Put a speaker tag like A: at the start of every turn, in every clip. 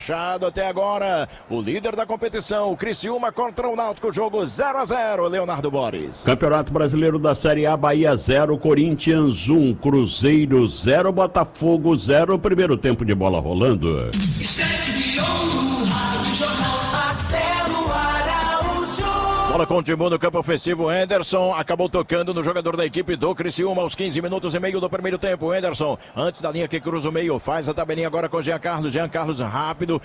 A: Fechado até agora, o líder da competição, o Criciúma contra o Náutico, jogo 0-0, Leonardo Boris.
B: Campeonato Brasileiro da Série A, Bahia 0, Corinthians 1, Cruzeiro 0, Botafogo 0, primeiro tempo de bola rolando.
A: Bola com o Timbu no campo ofensivo, Henderson acabou tocando no jogador da equipe do Criciúma aos 15 minutos e meio do primeiro tempo. Henderson, antes da linha que cruza o meio, faz a tabelinha agora com Jean Carlos rápido,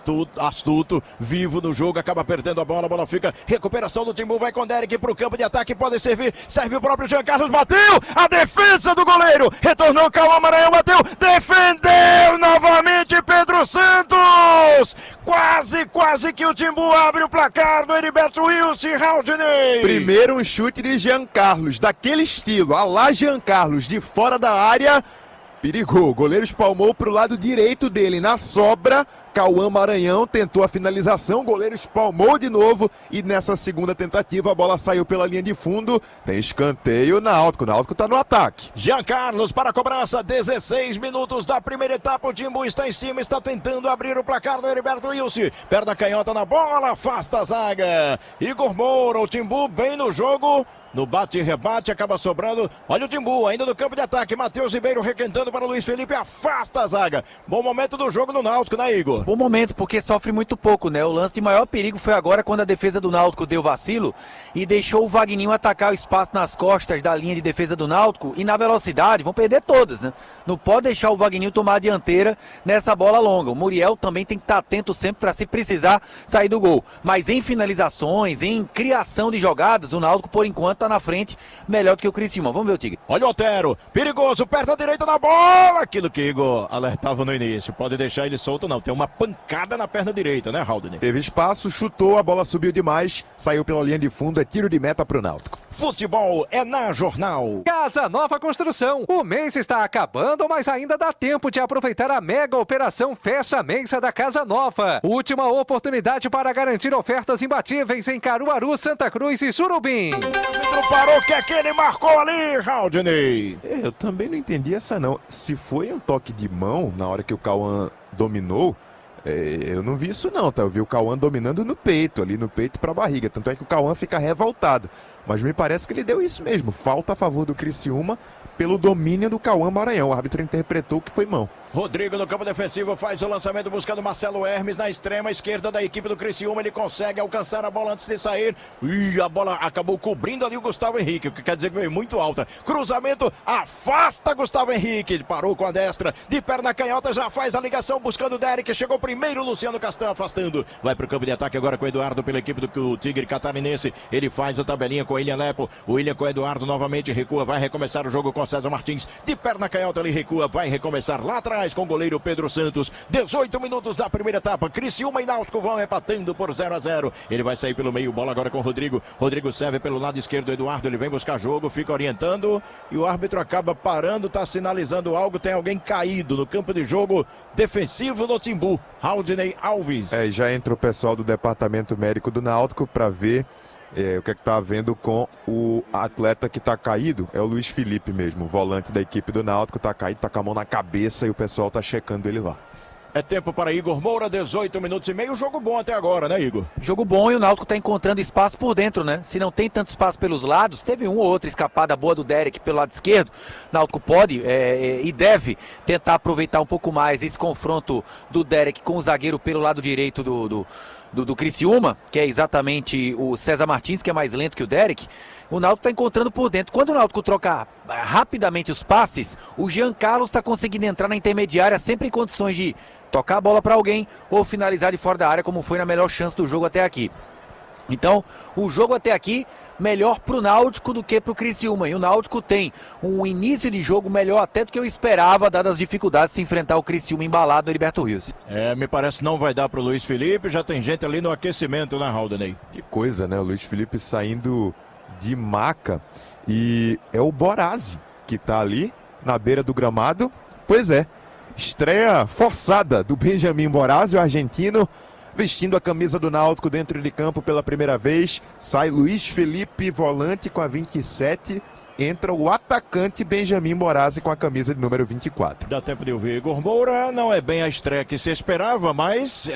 A: astuto, vivo no jogo, acaba perdendo a bola fica, recuperação do Timbu, vai com Derek pro campo de ataque, pode servir, serve o próprio Jean Carlos, bateu, a defesa do goleiro, retornou Cauã Maranhão, bateu, defendeu novamente Pedro Santos, quase que o Timbu abre o placar do Heriberto Wilson. Haldinei.
C: Primeiro um chute de Jean Carlos, daquele estilo, a lá Jean Carlos, de fora da área, perigou, o goleiro espalmou para o lado direito dele, na sobra, Cauã Maranhão tentou a finalização, o goleiro espalmou de novo e nessa segunda tentativa a bola saiu pela linha de fundo, tem escanteio, o Náutico tá no ataque.
A: Jean Carlos para a cobrança, 16 minutos da primeira etapa, o Timbu está em cima, está tentando abrir o placar do Heriberto Wilson, perna canhota na bola, afasta a zaga, Igor Moura, o Timbu bem no jogo, no bate e rebate, acaba sobrando, olha o Timbu, ainda no campo de ataque, Matheus Ribeiro requentando para o Luiz Felipe, afasta a zaga, bom momento do jogo no Náutico, né, Igor?
D: Bom momento, porque sofre muito pouco, né? O lance de maior perigo foi agora quando a defesa do Náutico deu vacilo e deixou o Vagninho atacar o espaço nas costas da linha de defesa do Náutico e na velocidade vão perder todas, né? Não pode deixar o Vagninho tomar a dianteira nessa bola longa. O Muriel também tem que estar atento sempre para, se precisar, sair do gol. Mas em finalizações, em criação de jogadas, o Náutico por enquanto está na frente, melhor do que o Criciúma. Vamos ver o Tigre.
A: Olha o Otero, perigoso, perto da direita na bola, aquilo que Igor alertava no início, pode deixar ele solto não, tem uma pancada na perna direita, né, Haldane?
C: Teve espaço, chutou, a bola subiu demais, saiu pela linha de fundo, é tiro de meta pro Náutico.
A: Futebol é na Jornal.
E: Casa Nova Construção. O mês está acabando, mas ainda dá tempo de aproveitar a mega operação Fecha Mensa da Casa Nova. Última oportunidade para garantir ofertas imbatíveis em Caruaru, Santa Cruz e Surubim.
A: Parou, que é que ele marcou ali, Haldane?
C: Eu também não entendi essa não. Se foi um toque de mão na hora que o Cauã dominou, eu não vi isso não, tá? Eu vi o Cauã dominando no peito, ali no peito pra barriga. Tanto é que o Cauã fica revoltado. Mas me parece que ele deu isso mesmo. Falta a favor do Criciúma pelo domínio do Cauã Maranhão. O árbitro interpretou que foi mão.
A: Rodrigo no campo defensivo faz o lançamento buscando Marcelo Hermes na extrema esquerda da equipe do Criciúma. Ele consegue alcançar a bola antes de sair. E a bola acabou cobrindo ali o Gustavo Henrique, o que quer dizer que veio muito alta. Cruzamento, afasta Gustavo Henrique. Ele parou com a destra, de perna canhota, já faz a ligação buscando o Derek. Chegou primeiro Luciano Castan afastando. Vai pro campo de ataque agora com o Eduardo pela equipe do Tigre Catarinense. Ele faz a tabelinha com o William Lepo. O William com o Eduardo novamente recua. Vai recomeçar o jogo com César Martins. De perna canhota ele recua. Vai recomeçar lá atrás com o goleiro Pedro Santos. 18 minutos da primeira etapa. Criciúma e Náutico vão empatando por 0-0. Ele vai sair pelo meio, bola agora com o Rodrigo. Rodrigo serve pelo lado esquerdo, Eduardo. Ele vem buscar jogo, fica orientando e o árbitro acaba parando, tá sinalizando algo. Tem alguém caído no campo de jogo defensivo do Timbu. Haldinei Alves.
C: Já entra o pessoal do departamento médico do Náutico para ver o que é que tá havendo com o atleta que tá caído. É o Luiz Felipe mesmo, o volante da equipe do Náutico, tá caído, tá com a mão na cabeça e o pessoal tá checando ele lá.
A: É tempo para Igor Moura, 18 minutos e meio, jogo bom até agora, né, Igor?
D: Jogo bom e o Náutico tá encontrando espaço por dentro, né? Se não tem tanto espaço pelos lados, teve uma ou outra escapada boa do Derek pelo lado esquerdo, o Náutico pode e deve tentar aproveitar um pouco mais esse confronto do Derek com o zagueiro pelo lado direito do Criciúma, que é exatamente o César Martins, que é mais lento que o Derek. O Náutico está encontrando por dentro. Quando o Náutico troca rapidamente os passes, o Jean Carlos está conseguindo entrar na intermediária sempre em condições de tocar a bola para alguém ou finalizar de fora da área, como foi na melhor chance do jogo até aqui. Então, o jogo até aqui, melhor pro Náutico do que pro Criciúma. E o Náutico tem um início de jogo melhor até do que eu esperava, dadas as dificuldades de se enfrentar o Criciúma embalado do Heriberto Rios.
A: Me parece que não vai dar pro Luiz Felipe, já tem gente ali no aquecimento, né, Haldane?
C: Que coisa, né? O Luiz Felipe saindo de maca e é o Borazzi que tá ali na beira do gramado. Pois é, estreia forçada do Benjamin Borazzi, o argentino, vestindo a camisa do Náutico dentro de campo pela primeira vez. Sai Luiz Felipe, volante com a 27, entra o atacante Benjamin Moraes com a camisa de número 24.
A: Dá tempo de ouvir Igor Moura, não é bem a estreia que se esperava, mas